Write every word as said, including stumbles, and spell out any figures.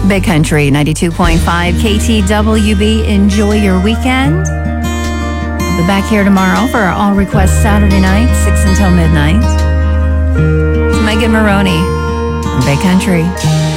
Big Country ninety-two point five K T W B. Enjoy your weekend. I'll be back here tomorrow for our All Request Saturday night, six until midnight. It's Megan Maroney, Big Country.